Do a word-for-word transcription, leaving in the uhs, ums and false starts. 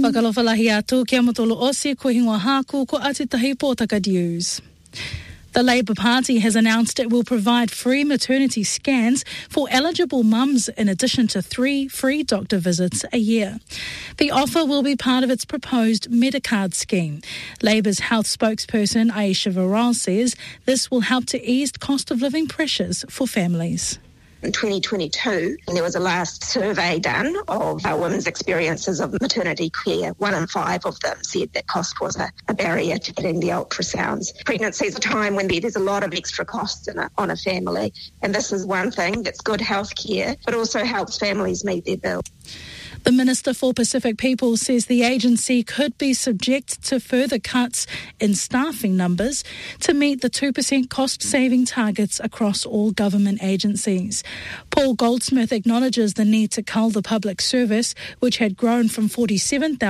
Whakalofalahi atu kia matolo osi ko hingoa haku ko Atitahi Pōtaka News. The Labour Party has announced it will provide free maternity scans for eligible mums in addition to three free doctor visits a year. The offer will be part of its proposed Medicard scheme. Labour's health spokesperson Aisha Varal says this will help to ease cost of living pressures for families. In twenty twenty-two, there was a last survey done of uh, women's experiences of maternity care. One in five of them said that cost was a, a barrier to getting the ultrasounds. Pregnancy is a time when there's a lot of extra costs in a, on a family, and this is one thing that's good health care, but also helps families meet their bills. The Minister for Pacific People says the agency could be subject to further cuts in staffing numbers to meet the two percent cost-saving targets across all government agencies. Paul Goldsmith acknowledges the need to cull the public service, which had grown from forty-seven thousand